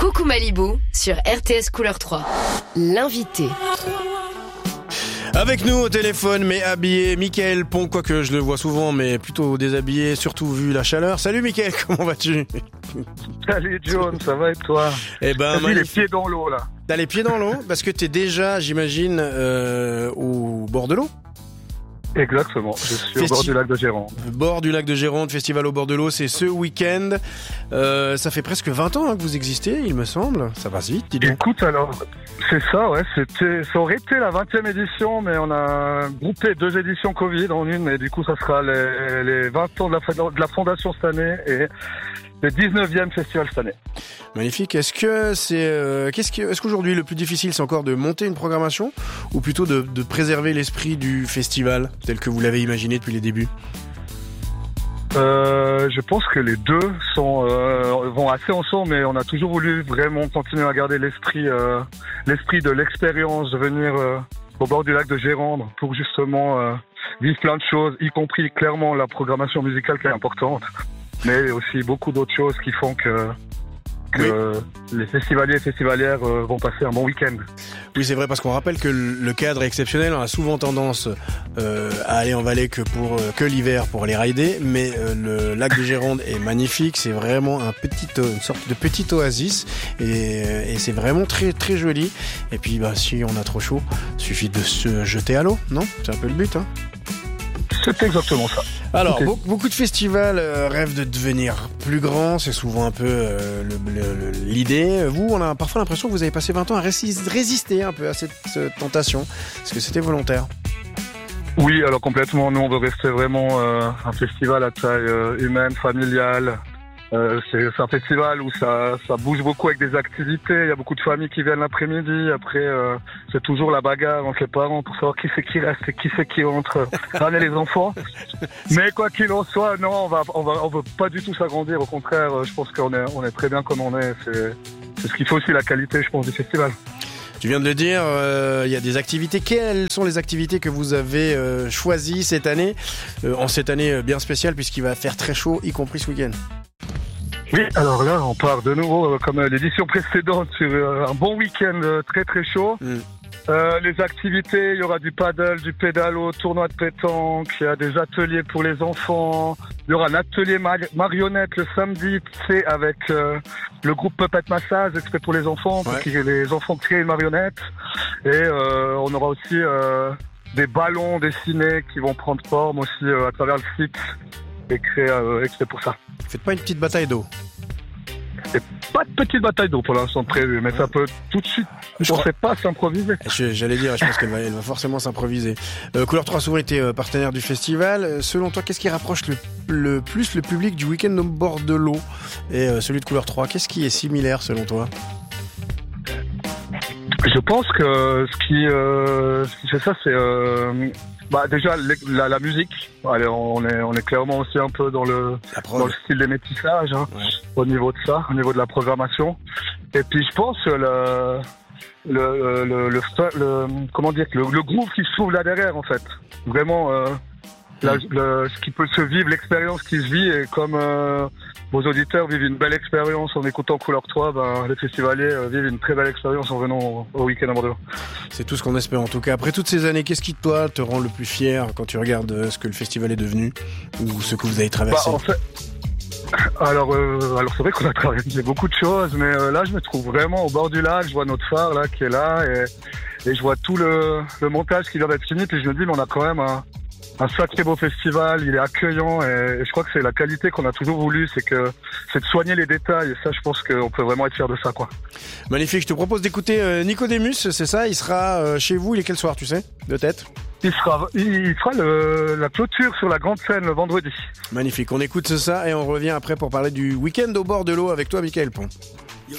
Coucou Malibu sur RTS Couleur 3. L'invité. Avec nous au téléphone, mais habillé, Mickaël Pont, quoique je le vois souvent, mais plutôt déshabillé, surtout vu la chaleur. Salut Mickaël, comment vas-tu? Salut John, ça va et toi? Eh ben, T'as mis les pieds dans l'eau là. T'as les pieds dans l'eau parce que t'es déjà, j'imagine, au bord de l'eau. Exactement, je suis au bord du lac de Gironde. Bord du lac de Gironde, festival au bord de l'eau, c'est ce week-end. Ça fait presque 20 ans que vous existez, il me semble. Ça passe vite, dis donc. Écoute, alors, c'est ça, ouais, ça aurait été la 20e édition, mais on a groupé 2 éditions Covid en une, et du coup, ça sera les 20 ans de la fondation cette année et le 19e festival cette année. Magnifique. Est-ce qu'aujourd'hui le plus difficile c'est encore de monter une programmation ou plutôt de préserver l'esprit du festival tel que vous l'avez imaginé depuis les débuts? Je pense que les deux vont assez ensemble, mais on a toujours voulu vraiment continuer à garder l'esprit de l'expérience, de venir au bord du lac de Gironde pour justement vivre plein de choses, y compris clairement la programmation musicale qui est importante, mais aussi beaucoup d'autres choses qui font que les festivaliers et festivalières vont passer un bon week-end. Oui, c'est vrai, parce qu'on rappelle que le cadre est exceptionnel. On a souvent tendance à aller en vallée que l'hiver pour aller rider, mais le lac de Gironde est magnifique. C'est vraiment une sorte de petit oasis, et c'est vraiment très très joli. Et puis, si on a trop chaud, suffit de se jeter à l'eau, non? C'est un peu le but, hein? C'est exactement ça. Alors, beaucoup de festivals rêvent de devenir plus grands, c'est souvent un peu l'idée. Vous, on a parfois l'impression que vous avez passé 20 ans à résister un peu à cette tentation. Est-ce que c'était volontaire? Oui, alors complètement. Nous, on veut rester vraiment un festival à taille humaine, familiale. C'est un festival où ça bouge beaucoup avec des activités. Il y a beaucoup de familles qui viennent l'après-midi. Après, c'est toujours la bagarre entre les parents pour savoir qui c'est qui reste et qui c'est qui entre ramener les enfants. Mais quoi qu'il en soit, non, on veut pas du tout s'agrandir. Au contraire, je pense qu'on est très bien comme on est. C'est ce qui fait aussi la qualité, je pense, du festival. Tu viens de le dire, il y a des activités. Quelles sont les activités que vous avez choisies cette année, en cette année bien spéciale puisqu'il va faire très chaud, y compris ce week-end? Oui, alors là, on part de nouveau, comme l'édition précédente, sur un bon week-end très très chaud. Les activités, il y aura du paddle, du pédalo, tournoi de pétanque, il y a des ateliers pour les enfants, il y aura un atelier marionnette le samedi, c'est avec le groupe Puppet Massage, exprès pour les enfants, pour que les enfants créent une marionnette. Et on aura aussi des ballons dessinés qui vont prendre forme aussi à travers le site et créer exprès pour ça. Faites pas une petite bataille d'eau? Et pas de petite bataille d'eau pour l'instant prévue, mais ça peut tout de suite, on ne sait pas s'improviser. J'allais dire, je pense qu'elle va forcément s'improviser. Couleur 3 a souvent été partenaire du festival. Selon toi, qu'est-ce qui rapproche le plus le public du week-end au bord de l'eau et celui de Couleur 3? Qu'est-ce qui est similaire selon toi? Je pense que ce qui fait ça, c'est déjà la musique. Allez, on est clairement aussi un peu dans le style des métissages, hein, au niveau de ça, au niveau de la programmation. Et puis je pense que le groove qui se trouve là derrière, en fait, vraiment ce qui peut se vivre, l'expérience qui se vit, et comme vos auditeurs vivent une belle expérience en écoutant Couleur 3, les festivaliers vivent une très belle expérience en venant au week-end à Bordeaux. C'est tout ce qu'on espère en tout cas. Après toutes ces années, qu'est-ce qui toi te rend le plus fier quand tu regardes ce que le festival est devenu ou ce que vous avez traversé? En fait, alors c'est vrai qu'on a traversé beaucoup de choses, mais là je me trouve vraiment au bord du lac. Je vois notre phare là qui est là, et je vois tout le montage qui vient d'être fini, puis je me dis mais on a quand même un sacré beau festival, il est accueillant, et je crois que c'est la qualité qu'on a toujours voulu, c'est de soigner les détails, et ça je pense qu'on peut vraiment être fier de ça, quoi. Magnifique, je te propose d'écouter Nicodemus, c'est ça? Il sera chez vous, il est quel soir, tu sais, de tête? Il fera la clôture sur la grande scène le vendredi. Magnifique, on écoute ça et on revient après pour parler du week-end au bord de l'eau avec toi, Mickaël Pont.